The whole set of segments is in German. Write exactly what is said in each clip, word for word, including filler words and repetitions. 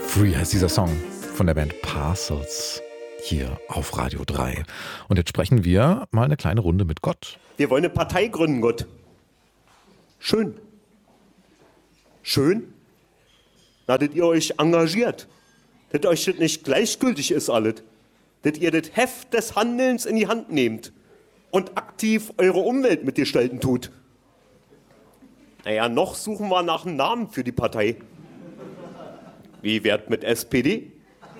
Free heißt dieser Song von der Band Parcels hier auf Radio drei. Und jetzt sprechen wir mal eine kleine Runde mit Gott. Wir wollen eine Partei gründen, Gott. Schön. Schön? Na, dass ihr euch engagiert. Dass euch das nicht gleichgültig ist alles. Dass ihr das Heft des Handelns in die Hand nehmt und aktiv eure Umwelt mitgestalten tut. Naja, noch suchen wir nach einem Namen für die Partei. Wie wär's mit S P D?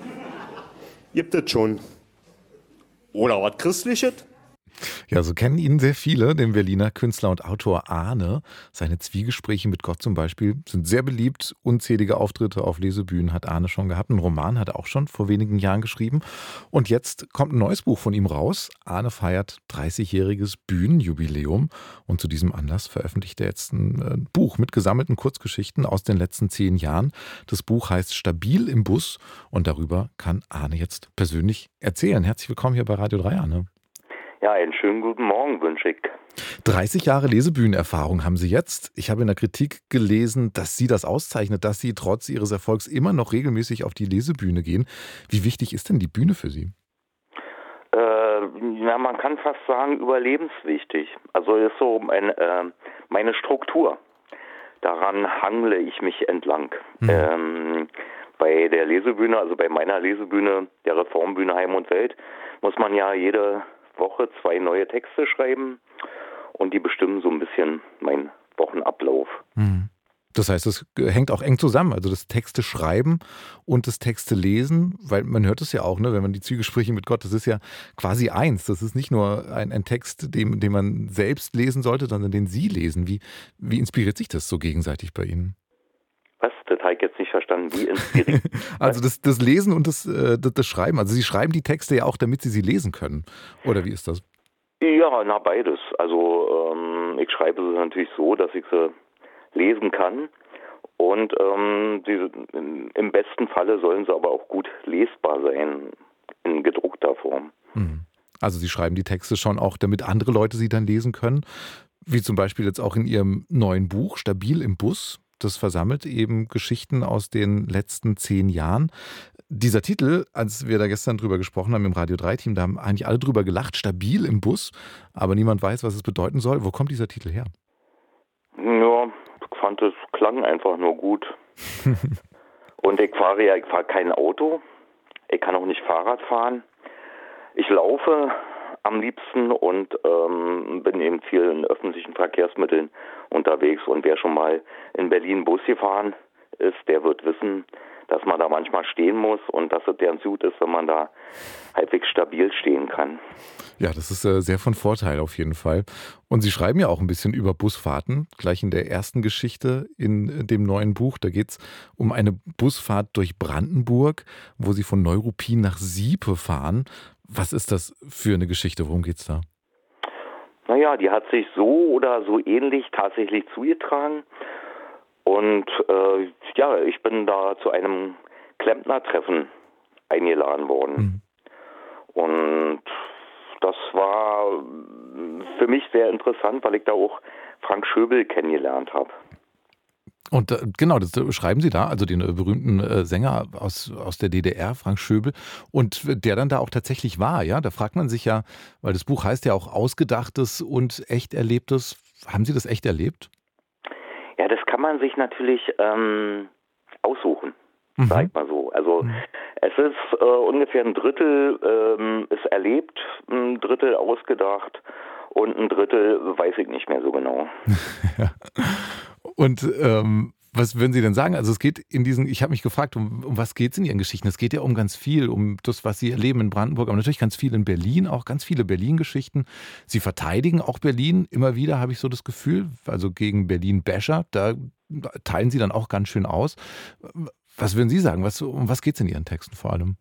Gibt es schon. Oder was Christliches? Ja, so kennen ihn sehr viele, den Berliner Künstler und Autor Ahne. Seine Zwiegespräche mit Gott zum Beispiel sind sehr beliebt. Unzählige Auftritte auf Lesebühnen hat Ahne schon gehabt. Einen Roman hat er auch schon vor wenigen Jahren geschrieben. Und jetzt kommt ein neues Buch von ihm raus. Ahne feiert dreißigjähriges Bühnenjubiläum. Und zu diesem Anlass veröffentlicht er jetzt ein Buch mit gesammelten Kurzgeschichten aus den letzten zehn Jahren. Das Buch heißt Stabil im Bus. Und darüber kann Ahne jetzt persönlich erzählen. Herzlich willkommen hier bei Radio drei, Ahne. Ja, einen schönen guten Morgen wünsche ich. dreißig Jahre Lesebühnenerfahrung haben Sie jetzt. Ich habe in der Kritik gelesen, dass Sie das auszeichnet, dass Sie trotz Ihres Erfolgs immer noch regelmäßig auf die Lesebühne gehen. Wie wichtig ist denn die Bühne für Sie? Äh, ja, man kann fast sagen, überlebenswichtig. Also ist so mein, äh, meine Struktur. Daran hangle ich mich entlang. Hm. Ähm, bei der Lesebühne, also bei meiner Lesebühne, der Reformbühne Heim und Welt, muss man ja jede Woche zwei neue Texte schreiben und die bestimmen so ein bisschen meinen Wochenablauf. Das heißt, es hängt auch eng zusammen, also das Texte schreiben und das Texte lesen, weil man hört es ja auch, ne, wenn man die Zwiegespräche mit Gott, das ist ja quasi eins, das ist nicht nur ein, ein Text, den, den man selbst lesen sollte, sondern den Sie lesen. Wie, wie inspiriert sich das so gegenseitig bei Ihnen? Was? Das habe ich jetzt nicht verstanden. Wie inspiriert? Also das, das Lesen und das, das, das Schreiben. Also Sie schreiben die Texte ja auch, damit Sie sie lesen können. Oder wie ist das? Ja, na beides. Also ähm, ich schreibe sie natürlich so, dass ich sie lesen kann. Und ähm, diese, im besten Falle sollen sie aber auch gut lesbar sein in gedruckter Form. Also Sie schreiben die Texte schon auch, damit andere Leute sie dann lesen können. Wie zum Beispiel jetzt auch in Ihrem neuen Buch Stabil im Bus. Das versammelt eben Geschichten aus den letzten zehn Jahren. Dieser Titel, als wir da gestern drüber gesprochen haben im Radio drei Team, da haben eigentlich alle drüber gelacht, Stabil im Bus, aber niemand weiß, was es bedeuten soll. Wo kommt dieser Titel her? Ja, ich fand, es klang einfach nur gut. Und ich fahre ja, ich fahre kein Auto, ich kann auch nicht Fahrrad fahren. Ich laufe am liebsten und ähm, bin eben viel in öffentlichen Verkehrsmitteln unterwegs. Und wer schon mal in Berlin Bus gefahren ist, der wird wissen, dass man da manchmal stehen muss und dass es ganz gut ist, wenn man da halbwegs stabil stehen kann. Ja, das ist äh, sehr von Vorteil auf jeden Fall. Und Sie schreiben ja auch ein bisschen über Busfahrten, gleich in der ersten Geschichte in dem neuen Buch. Da geht es um eine Busfahrt durch Brandenburg, wo Sie von Neuruppin nach Siepe fahren. Was ist das für eine Geschichte? Worum geht's da? Naja, die hat sich so oder so ähnlich tatsächlich zugetragen. Und äh, ja, ich bin da zu einem Klempnertreffen eingeladen worden. Mhm. Und das war für mich sehr interessant, weil ich da auch Frank Schöbel kennengelernt habe. Und äh, genau, das schreiben Sie da, also den äh, berühmten äh, Sänger aus, aus der D D R, Frank Schöbel, und der dann da auch tatsächlich war, ja? Da fragt man sich ja, weil das Buch heißt ja auch Ausgedachtes und echt Erlebtes. Haben Sie das echt erlebt? Ja, das kann man sich natürlich ähm, aussuchen, mhm. sag ich mal so. Also mhm. es ist äh, ungefähr ein Drittel ähm, ist erlebt, ein Drittel ausgedacht und ein Drittel weiß ich nicht mehr so genau. Ja. Und ähm, was würden Sie denn sagen? Also es geht in diesen, ich habe mich gefragt, um, um was geht es in Ihren Geschichten? Es geht ja um ganz viel, um das, was Sie erleben in Brandenburg, aber natürlich ganz viel in Berlin, auch ganz viele Berlin-Geschichten. Sie verteidigen auch Berlin immer wieder, habe ich so das Gefühl, also gegen Berlin-Basher, da teilen Sie dann auch ganz schön aus. Was würden Sie sagen? Was, um was geht es in Ihren Texten vor allem?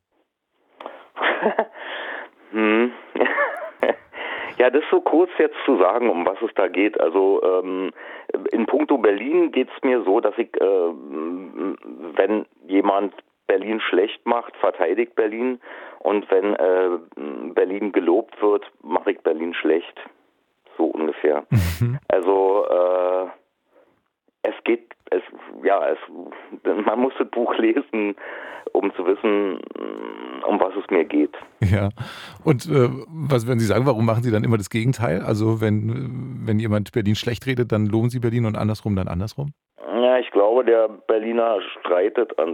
hm. Ja, das ist so kurz jetzt zu sagen, um was es da geht. Also ähm, in puncto Berlin geht es mir so, dass ich, äh, wenn jemand Berlin schlecht macht, verteidigt Berlin. Und wenn äh, Berlin gelobt wird, mache ich Berlin schlecht. So ungefähr. Mhm. Also äh, Es geht, es, ja, es, man muss das Buch lesen, um zu wissen, um was es mir geht. Ja. Und äh, was würden Sie sagen, warum machen Sie dann immer das Gegenteil? Also wenn, wenn jemand Berlin schlecht redet, dann loben Sie Berlin und andersrum dann andersrum? Ja, ich glaube, der Berliner streitet an